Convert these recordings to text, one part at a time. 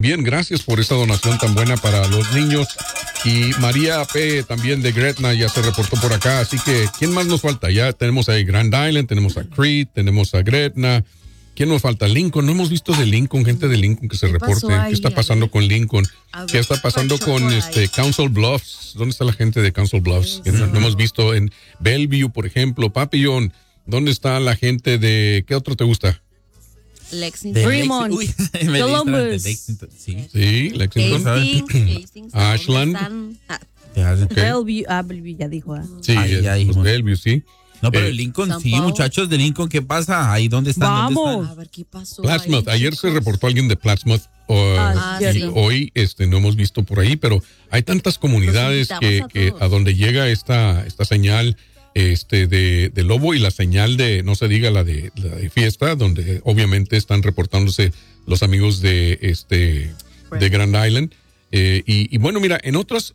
Bien, gracias por esta donación tan buena para los niños. Y María P. también de Gretna ya se reportó por acá. Así que, ¿quién más nos falta? Ya tenemos ahí Grand Island, tenemos a Crete, tenemos a Gretna. ¿Quién nos falta? Lincoln. No hemos visto de Lincoln, gente de Lincoln que se reporte. ¿Qué está pasando con Lincoln? ¿Qué está pasando con Council Bluffs? ¿Dónde está la gente de Council Bluffs? Que no hemos visto en Bellevue, por ejemplo. Papillon, ¿dónde está la gente de... ¿Qué otro te gusta? Lexington. Fremont. Columbus. Sí, Lexington. Ashland. Bellevue ya dijo. Sí, ya dijimos. Bellevue, sí. No, pero Lincoln, sí, muchachos de Lincoln, ¿qué pasa? ¿Ahí dónde están? Vamos. A ver qué pasó. Plattsmouth. Ayer se reportó alguien de Plattsmouth. Sí. Hoy no hemos visto por ahí, pero hay tantas comunidades que a donde llega esta señal de lobo y la señal de, no se diga la de fiesta, donde obviamente están reportándose los amigos de Grand Island. Y bueno, mira, en otras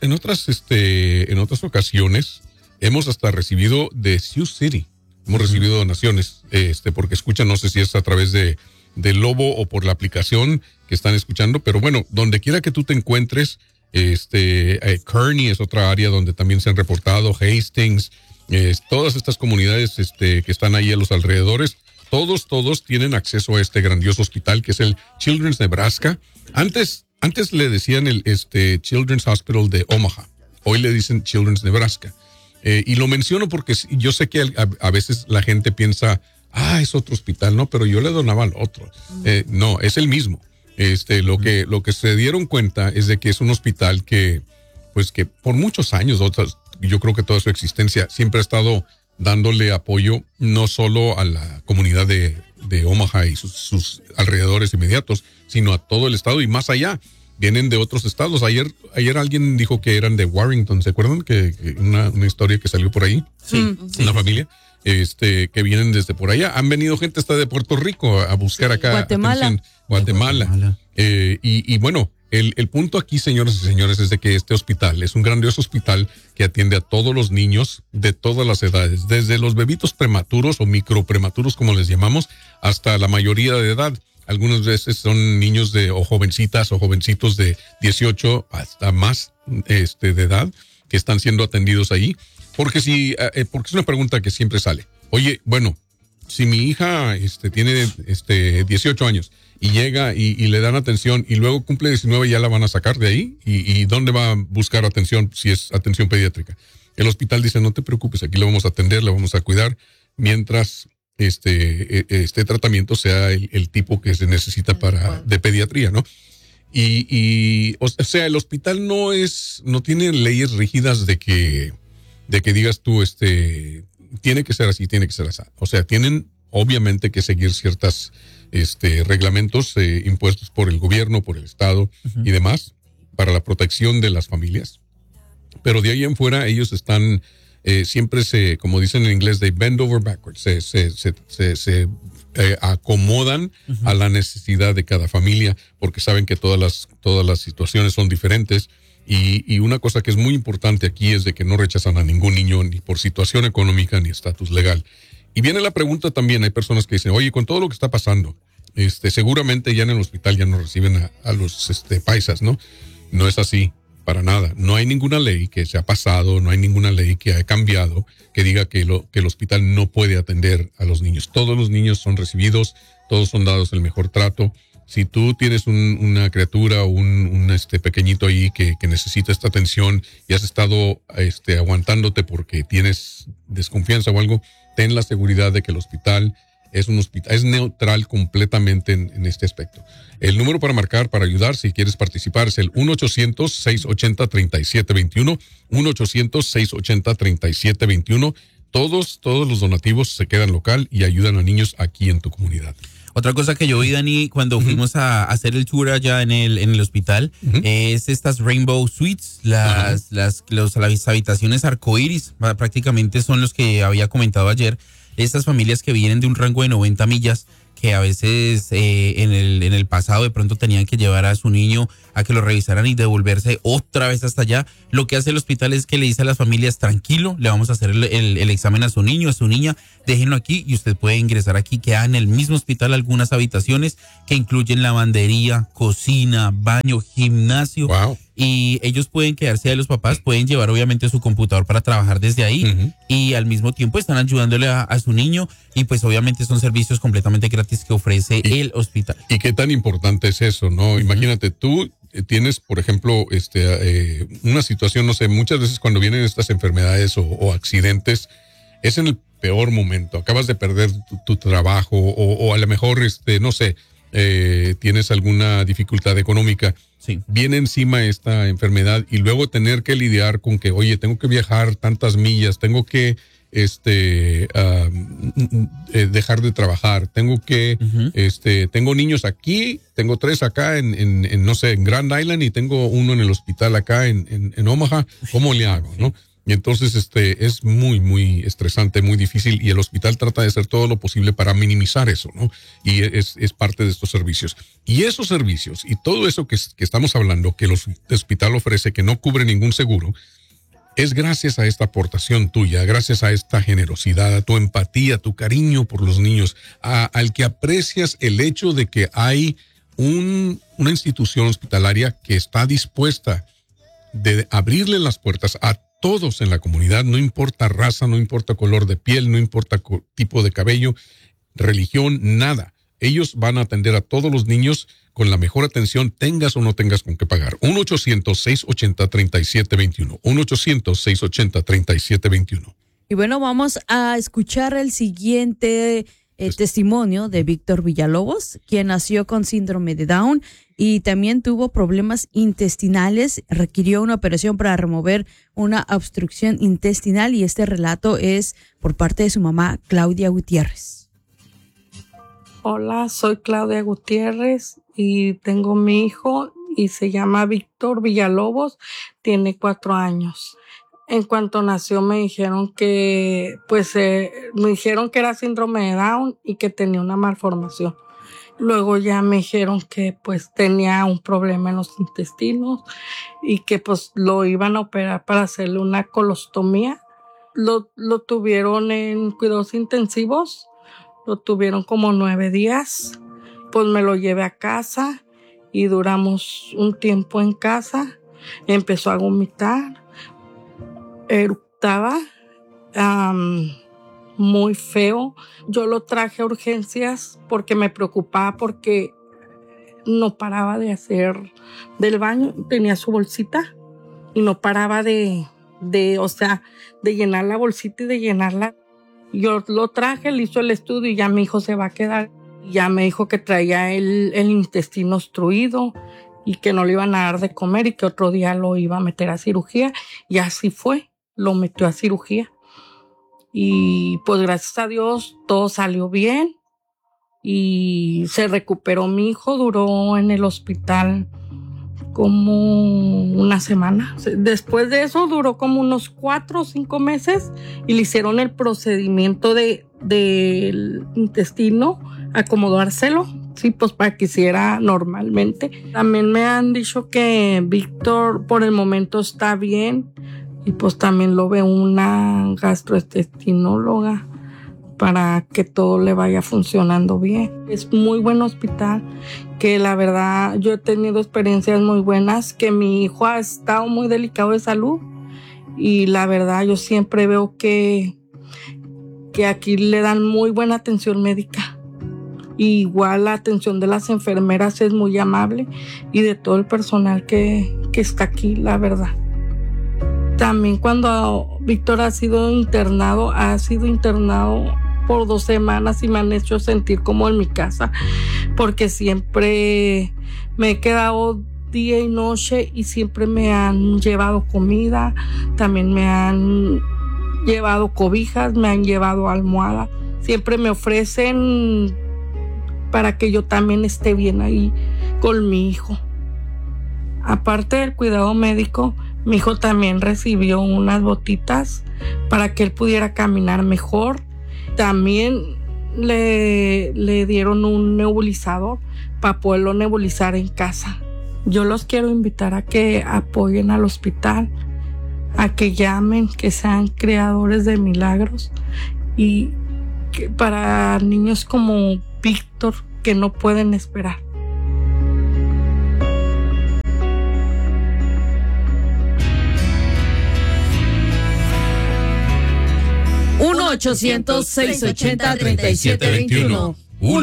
ocasiones hemos hasta recibido de Sioux City, hemos recibido donaciones, porque escuchan, no sé si es a través de Lobo o por la aplicación que están escuchando, pero bueno, donde quiera que tú te encuentres, Kearney es otra área donde también se han reportado, Hastings, todas estas comunidades que están ahí a los alrededores, todos tienen acceso a este grandioso hospital que es el Children's Nebraska. Antes le decían el Children's Hospital de Omaha, hoy le dicen Children's Nebraska. Y lo menciono porque yo sé que a veces la gente piensa, es otro hospital, no, pero yo le donaba al otro. No, es el mismo. Lo que se dieron cuenta es de que es un hospital que por muchos años, yo creo que toda su existencia siempre ha estado dándole apoyo no solo a la comunidad de Omaha y sus alrededores inmediatos, sino a todo el estado y más allá. Vienen de otros estados. Ayer alguien dijo que eran de Warrington, ¿se acuerdan? Que una historia que salió por ahí. Sí. Una familia. Que vienen desde por allá. Han venido gente hasta de Puerto Rico a buscar acá. Guatemala. Y bueno, el punto aquí, señoras y señores, es de que este hospital es un grandioso hospital que atiende a todos los niños de todas las edades, desde los bebitos prematuros o microprematuros, como les llamamos, hasta la mayoría de edad. Algunas veces son niños o jovencitas o jovencitos de 18 hasta más de edad que están siendo atendidos ahí. Porque porque es una pregunta que siempre sale. Oye, bueno, si mi hija tiene 18 años y llega y le dan atención y luego cumple 19, ya la van a sacar de ahí, y ¿dónde va a buscar atención si es atención pediátrica? El hospital dice, no te preocupes, aquí le vamos a atender, le vamos a cuidar mientras este tratamiento sea el tipo que se necesita de pediatría, ¿no? O sea, el hospital no tiene leyes rígidas de que digas tú, tiene que ser así, tiene que ser así. O sea, tienen obviamente que seguir ciertos reglamentos impuestos por el gobierno, por el estado y demás para la protección de las familias. Pero de ahí en fuera ellos están siempre como dicen en inglés, they bend over backwards, se acomodan a la necesidad de cada familia porque saben que todas las situaciones son diferentes. Y una cosa que es muy importante aquí es de que no rechazan a ningún niño ni por situación económica ni estatus legal. Y viene la pregunta también, hay personas que dicen, oye, con todo lo que está pasando, seguramente ya en el hospital ya no reciben a los paisas, ¿no? No es así, para nada. No hay ninguna ley que se ha pasado, no hay ninguna ley que ha cambiado que diga que el hospital no puede atender a los niños. Todos los niños son recibidos, todos son dados el mejor trato. Si tú tienes una criatura o un pequeñito ahí que necesita esta atención y has estado aguantándote porque tienes desconfianza o algo, ten la seguridad de que el hospital es neutral completamente en este aspecto. El número para marcar, para ayudar, si quieres participar, es el 1-800-680-3721, 1-800-680-3721. Todos los donativos se quedan local y ayudan a niños aquí en tu comunidad. Otra cosa que yo vi, Dani, cuando fuimos a hacer el tour allá en el hospital, es estas Rainbow Suites, las habitaciones arcoíris, prácticamente son los que había comentado ayer, estas familias que vienen de un rango de 90 millas, que a veces en el pasado de pronto tenían que llevar a su niño a que lo revisaran y devolverse otra vez hasta allá. Lo que hace el hospital es que le dice a las familias, tranquilo, le vamos a hacer el examen a su niño, a su niña, déjenlo aquí y usted puede ingresar aquí. Queda en el mismo hospital algunas habitaciones que incluyen lavandería, cocina, baño, gimnasio. Wow. Y ellos pueden quedarse ahí, los papás pueden llevar obviamente su computador para trabajar desde ahí y al mismo tiempo están ayudándole a su niño y pues obviamente son servicios completamente gratis que ofrece el hospital. ¿Y qué tan importante es eso, no? Imagínate, tú tienes, por ejemplo, una situación, no sé, muchas veces cuando vienen estas enfermedades o accidentes, es en el peor momento. Acabas de perder tu trabajo o a lo mejor, no sé, tienes alguna dificultad económica. Sí. Viene encima esta enfermedad y luego tener que lidiar con que, oye, tengo que viajar tantas millas, tengo que dejar de trabajar, tengo que, tengo niños aquí, tengo 3 acá en no sé, en Grand Island y tengo uno en el hospital acá en Omaha, ¿cómo le hago, no? Y entonces es muy, muy estresante, muy difícil y el hospital trata de hacer todo lo posible para minimizar eso, ¿no? Y es parte de estos servicios. Y esos servicios y todo eso que estamos hablando, que el hospital ofrece, que no cubre ningún seguro, es gracias a esta aportación tuya, gracias a esta generosidad, a tu empatía, a tu cariño por los niños, al que aprecias el hecho de que hay una institución hospitalaria que está dispuesta de abrirle las puertas a todos en la comunidad, no importa raza, no importa color de piel, no importa tipo de cabello, religión, nada. Ellos van a atender a todos los niños con la mejor atención, tengas o no tengas con qué pagar. 1-800-680-3721. 1-800-680-3721. Y bueno, vamos a escuchar el siguiente testimonio de Víctor Villalobos, quien nació con síndrome de Down y también tuvo problemas intestinales, requirió una operación para remover una obstrucción intestinal y este relato es por parte de su mamá, Claudia Gutiérrez. Hola, soy Claudia Gutiérrez y tengo mi hijo y se llama Víctor Villalobos, tiene 4 años. En cuanto nació me dijeron que era síndrome de Down y que tenía una malformación. Luego ya me dijeron que pues tenía un problema en los intestinos y que pues lo iban a operar para hacerle una colostomía. Lo tuvieron en cuidados intensivos, lo tuvieron como 9 días. Pues me lo llevé a casa y duramos un tiempo en casa. Empezó a vomitar. Eructaba muy feo. Yo lo traje a urgencias porque me preocupaba porque no paraba de hacer del baño. Tenía su bolsita y no paraba de llenar la bolsita y de llenarla. Yo lo traje, le hizo el estudio y ya mi hijo se va a quedar. Ya me dijo que traía el intestino obstruido y que no le iban a dar de comer y que otro día lo iba a meter a cirugía. Y así fue. Lo metió a cirugía y pues gracias a Dios todo salió bien y se recuperó mi hijo, duró en el hospital como una semana. Después de eso duró como unos 4 o 5 meses y le hicieron el procedimiento del intestino, acomodárselo, sí, pues para que hiciera normalmente. También me han dicho que Víctor por el momento está bien. Y pues también lo ve una gastrointestinóloga para que todo le vaya funcionando bien. Es muy buen hospital, que la verdad yo he tenido experiencias muy buenas, que mi hijo ha estado muy delicado de salud y la verdad yo siempre veo que aquí le dan muy buena atención médica. Y igual la atención de las enfermeras es muy amable y de todo el personal que está aquí, la verdad. También cuando Víctor ha sido internado por 2 semanas y me han hecho sentir como en mi casa, porque siempre me he quedado día y noche y siempre me han llevado comida, también me han llevado cobijas, me han llevado almohada, siempre me ofrecen para que yo también esté bien ahí con mi hijo. Aparte del cuidado médico, mi hijo también recibió unas botitas para que él pudiera caminar mejor. También le dieron un nebulizador para poderlo nebulizar en casa. Yo los quiero invitar a que apoyen al hospital, a que llamen, que sean creadores de milagros, y que para niños como Víctor que no pueden esperar. (1-800-680-3721)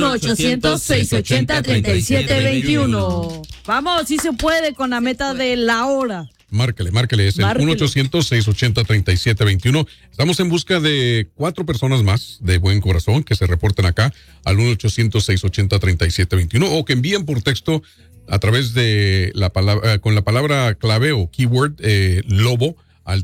1-800-680-3721. Vamos, si se puede con la meta de la hora. Márquele, es el 1-800-680-3721. Estamos en busca de 4 personas más de buen corazón que se reporten acá al 1-800-680-3721 o que envíen por texto a través de la palabra, con la palabra clave o keyword lobo al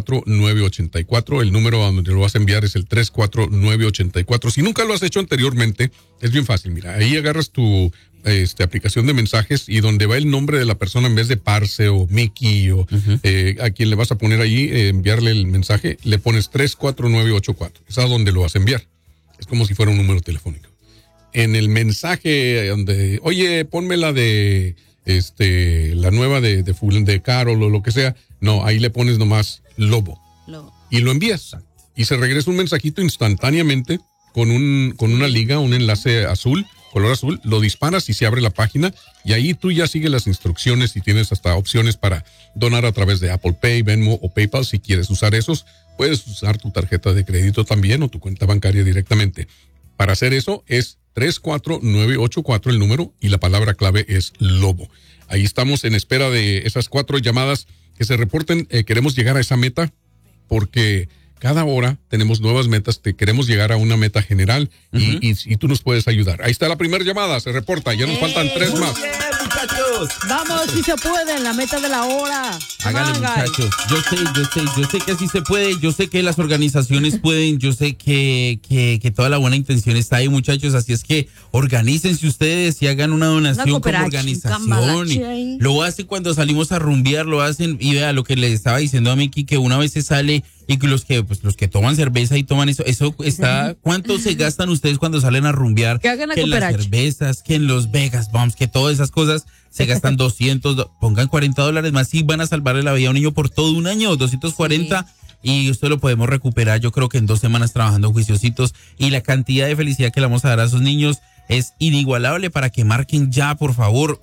34984. El número a donde lo vas a enviar es el 34984. Si nunca lo has hecho anteriormente, es bien fácil. Mira, ahí agarras tu aplicación de mensajes y donde va el nombre de la persona en vez de Parce o Mickey o a quien le vas a poner ahí, enviarle el mensaje, le pones 34984. Es a donde lo vas a enviar. Es como si fuera un número telefónico. En el mensaje donde, oye, ponme la de la nueva de Carol o lo que sea. No, ahí le pones nomás lobo. Y lo envías. Y se regresa un mensajito instantáneamente con una liga, un enlace azul, color azul. Lo disparas y se abre la página. Y ahí tú ya sigues las instrucciones y tienes hasta opciones para donar a través de Apple Pay, Venmo o PayPal. Si quieres usar esos, puedes usar tu tarjeta de crédito también o tu cuenta bancaria directamente. Para hacer eso es 34984 el número y la palabra clave es lobo. Ahí estamos en espera de esas 4 llamadas que se reporten. Queremos llegar a esa meta porque cada hora tenemos nuevas metas. Queremos llegar a una meta general y tú nos puedes ayudar. Ahí está la primera llamada, se reporta. Ya nos faltan 3 más. Muchachos. Vamos, si se puede, en la meta de la hora. Háganle, muchachos. Yo sé que sí se puede. Yo sé que las organizaciones pueden. Yo sé que toda la buena intención está ahí, muchachos. Así es que organícense ustedes y hagan una donación como organización. Y lo hacen cuando salimos a rumbear, lo hacen. Y vea lo que le estaba diciendo a Miki, que una vez se sale y que los que toman cerveza y toman eso está. ¿Cuánto se gastan ustedes cuando salen a rumbear? Que hagan que en las cervezas, que en los Vegas Bombs, que todas esas cosas se gastan 200, pongan $40 más y van a salvarle la vida a un niño por todo un año, 240. Sí. Y esto lo podemos recuperar, yo creo que en 2 semanas trabajando juiciositos, y la cantidad de felicidad que le vamos a dar a esos niños es inigualable. Para que marquen ya, por favor,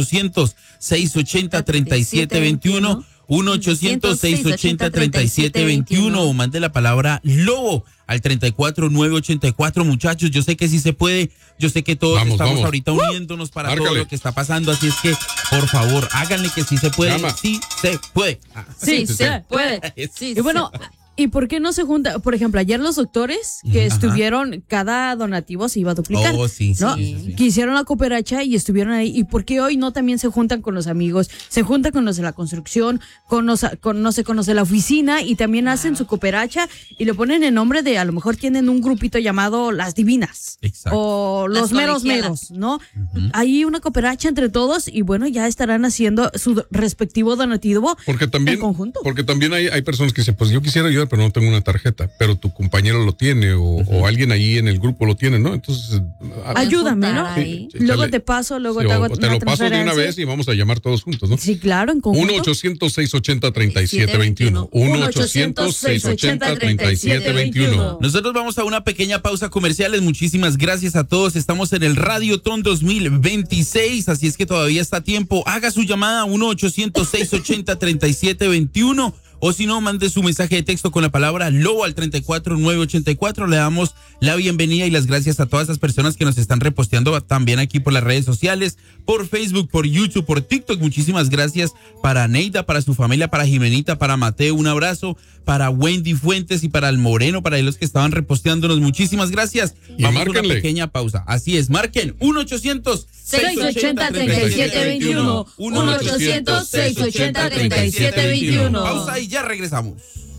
1-800-680-3721. 1-800-680-3721 o mande la palabra lobo al 34984. Muchachos, yo sé que sí se puede, yo sé que todos estamos ahorita uniéndonos para todo lo que está pasando, así es que por favor háganle que sí se puede. Sí se puede. Sí se puede. Y bueno, ¿y por qué no se junta? Por ejemplo, ayer los doctores que estuvieron, cada donativo se iba a duplicar. Oh, sí, ¿no? Sí. Que hicieron la cooperacha y estuvieron ahí. ¿Y por qué hoy no también se juntan con los amigos? Se juntan con los de la construcción, con los de la oficina, y también hacen su cooperacha y le ponen el nombre de, a lo mejor tienen un grupito llamado Las Divinas. Exacto. O Los Meros Meros, ¿no? Hay una cooperacha entre todos y bueno, ya estarán haciendo su respectivo donativo en conjunto. Porque también hay personas que dicen, pues yo quisiera ayudar, pero no tengo una tarjeta, pero tu compañero lo tiene o alguien ahí en el grupo lo tiene, ¿no? Entonces, ayúdame, ¿no? Sí, luego te paso, luego te hago te lo paso de una vez y vamos a llamar todos juntos, ¿no? Sí, claro, en conjunto. 1-800-680-3721. 1-800-680-3721. Nosotros vamos a una pequeña pausa comerciales. Muchísimas gracias a todos. Estamos en el Radiotón 2026, así es que todavía está a tiempo. Haga su llamada 1-800-680-3721. O si no, mande su mensaje de texto con la palabra lobo al 34984. Le damos la bienvenida y las gracias a todas esas personas que nos están reposteando también aquí por las redes sociales, por Facebook, por YouTube, por TikTok. Muchísimas gracias para Neida, para su familia, para Jimenita, para Mateo, un abrazo, para Wendy Fuentes y para el Moreno, para los que estaban reposteándonos. Muchísimas gracias. Y vamos a una márquenle. pequeña pausa. Así es, marquen 1-800-680-3721. 1-800-680-3721. Pausa y ya regresamos.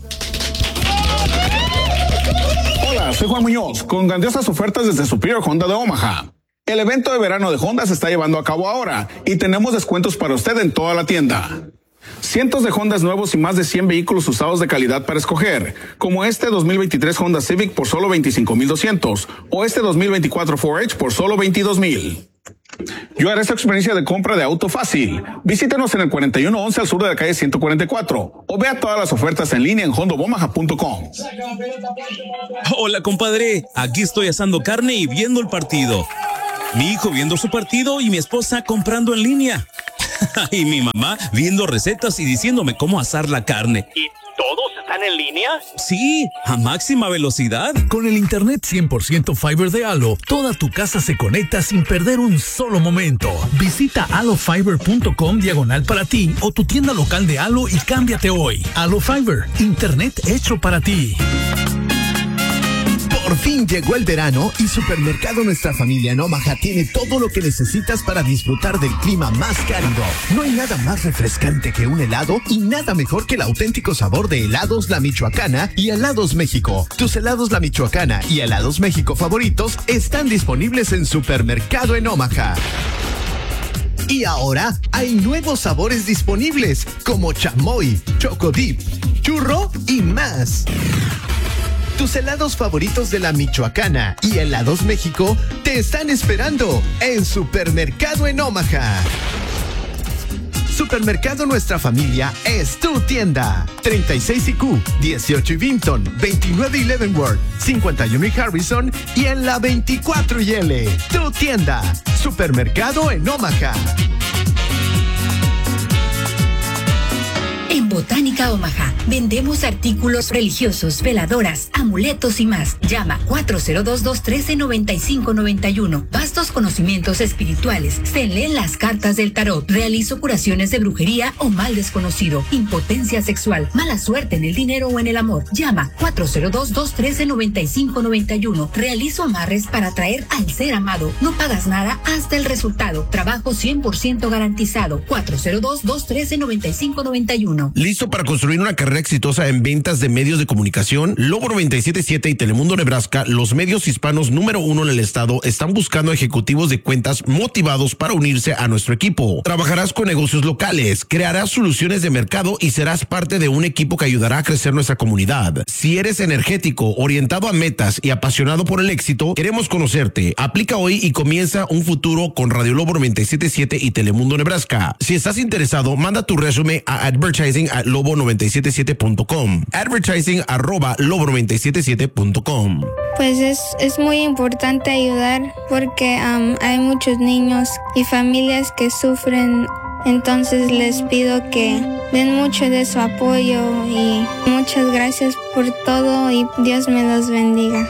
Hola, soy Juan Muñoz, con grandiosas ofertas desde Superior Honda de Omaha. El evento de verano de Honda se está llevando a cabo ahora y tenemos descuentos para usted en toda la tienda. Cientos de Hondas nuevos y más de 100 vehículos usados de calidad para escoger, como este 2023 Honda Civic por solo $25,200 o este 2024 4H por solo $22,000. Yo haré esta experiencia de compra de auto fácil. Visítenos en el 4111 al sur de la calle 144 o vea todas las ofertas en línea en hondobomaha.com. Hola, compadre. Aquí estoy asando carne y viendo el partido. Mi hijo viendo su partido y mi esposa comprando en línea. Y mi mamá viendo recetas y diciéndome cómo asar la carne. ¿Y todos están en línea? Sí, a máxima velocidad. Con el internet 100% Fiber de Allo, toda tu casa se conecta sin perder un solo momento. Visita allofiber.com/ para ti o tu tienda local de Allo y cámbiate hoy. Allo Fiber, internet hecho para ti. Por fin llegó el verano y Supermercado Nuestra Familia en Omaha tiene todo lo que necesitas para disfrutar del clima más cálido. No hay nada más refrescante que un helado y nada mejor que el auténtico sabor de Helados La Michoacana y Helados México. Tus Helados La Michoacana y Helados México favoritos están disponibles en Supermercado en Omaha. Y ahora hay nuevos sabores disponibles como chamoy, chocodip, churro y más. Tus helados favoritos de La Michoacana y Helados México te están esperando en Supermercado en Omaha. Supermercado Nuestra Familia es tu tienda. 36 IQ, 18 y Vinton, 29 y Leavenworth, 51 y Harrison y en la 24 y L. Tu tienda. Supermercado en Omaha. En Botánica Omaha vendemos artículos religiosos, veladoras, amuletos y más. Llama 402-213-9591. Vastos conocimientos espirituales. Se leen las cartas del tarot. Realizo curaciones de brujería o mal desconocido. Impotencia sexual. Mala suerte en el dinero o en el amor. Llama 402-213-9591. Realizo amarres para atraer al ser amado. No pagas nada hasta el resultado. Trabajo 100% garantizado. 402-213-9591. ¿Listo para construir una carrera exitosa en ventas de medios de comunicación? Lobo 97.7 y Telemundo Nebraska, los medios hispanos número 1 en el estado, están buscando ejecutivos de cuentas motivados para unirse a nuestro equipo. Trabajarás con negocios locales, crearás soluciones de mercado y serás parte de un equipo que ayudará a crecer nuestra comunidad. Si eres energético, orientado a metas y apasionado por el éxito, queremos conocerte. Aplica hoy y comienza un futuro con Radio Lobo 97.7 y Telemundo Nebraska. Si estás interesado, manda tu resumen a advertising@lobo977.com. advertising@lobo977.com. Pues es muy importante ayudar porque hay muchos niños y familias que sufren. Entonces les pido que den mucho de su apoyo y muchas gracias por todo y Dios me los bendiga.